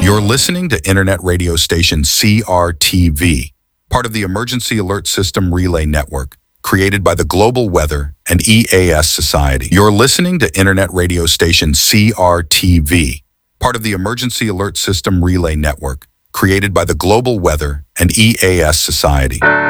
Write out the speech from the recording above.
You're listening to Internet radio station CRTV, part of the Emergency Alert System Relay Network, created by the Global Weather and EAS Society. You're listening to Internet radio station CRTV, part of the Emergency Alert System Relay Network, created by the Global Weather and EAS Society.